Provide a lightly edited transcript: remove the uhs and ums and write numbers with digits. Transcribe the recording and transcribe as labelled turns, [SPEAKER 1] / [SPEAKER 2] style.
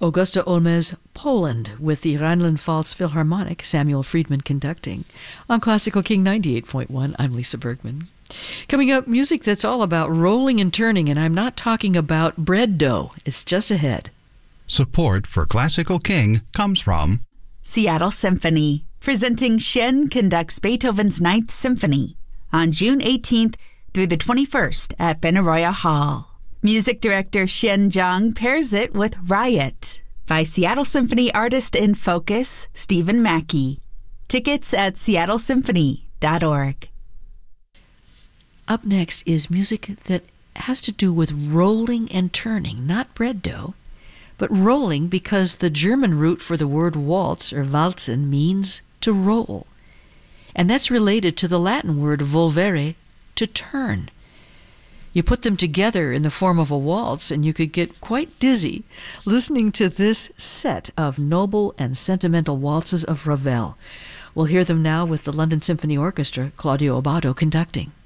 [SPEAKER 1] Augusta Olmes, Poland, with the Rhineland-Pfalz Philharmonic, Samuel Friedman conducting. On Classical King 98.1, I'm Lisa Bergman. Coming up, music that's all about rolling and turning, and I'm not talking about bread dough. It's just ahead.
[SPEAKER 2] Support for Classical King comes from
[SPEAKER 3] Seattle Symphony, presenting Shen conducts Beethoven's Ninth Symphony on June 18th through the 21st at Benaroya Hall. Music director Shen Zhang pairs it with Riot by Seattle Symphony artist in focus Stephen Mackey. Tickets at seattlesymphony.org.
[SPEAKER 1] Up next is music that has to do with rolling and turning, not bread dough, but rolling because the German root for the word waltz or walzen means to roll. And that's related to the Latin word volvere, to turn. You put them together in the form of a waltz, and you could get quite dizzy listening to this set of noble and sentimental waltzes of Ravel. We'll hear them now with the London Symphony Orchestra, Claudio Abbado conducting.